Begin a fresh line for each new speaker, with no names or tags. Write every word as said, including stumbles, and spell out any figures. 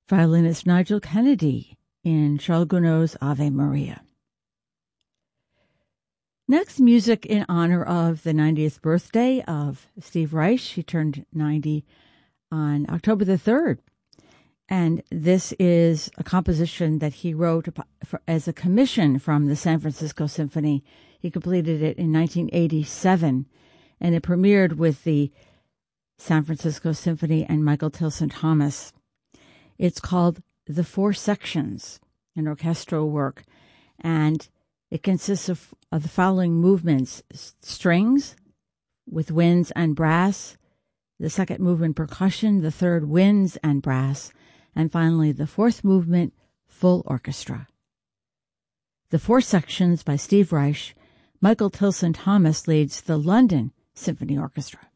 violinist Nigel Kennedy in Charles Gounod's Ave Maria. Next, music in honor of the ninetieth birthday of Steve Reich. He turned ninety on October the third. And this is a composition that he wrote as a commission from the San Francisco Symphony. He completed it in nineteen eighty-seven, and it premiered with the San Francisco Symphony and Michael Tilson Thomas. It's called The Four Sections, an orchestral work, and it consists of, of the following movements: strings with winds and brass, the second movement percussion, the third winds and brass, and finally the fourth movement full orchestra. The Four Sections by Steve Reich. Michael Tilson Thomas leads the London Symphony Orchestra.